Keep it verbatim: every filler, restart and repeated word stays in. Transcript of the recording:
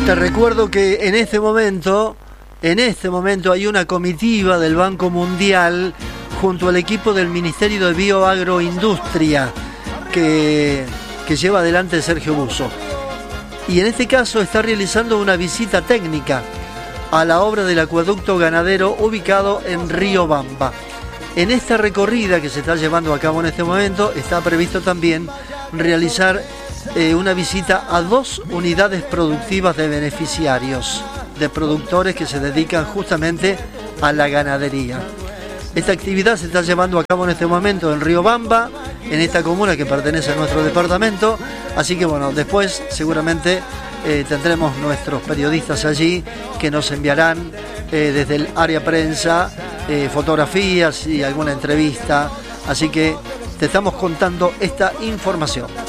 Te recuerdo que en este momento, en este momento hay una comitiva del Banco Mundial junto al equipo del Ministerio de Bioagroindustria que, que lleva adelante Sergio Busso. Y en este caso está realizando una visita técnica a la obra del acueducto ganadero ubicado en Riobamba. En esta recorrida que se está llevando a cabo en este momento está previsto también realizar eh, una visita a dos unidades productivas de beneficiarios, de productores que se dedican justamente a la ganadería. Esta actividad se está llevando a cabo en este momento en Riobamba, en esta comuna que pertenece a nuestro departamento, así que bueno, después seguramente eh, tendremos nuestros periodistas allí que nos enviarán eh, desde el área prensa eh, fotografías y alguna entrevista, así que te estamos contando esta información.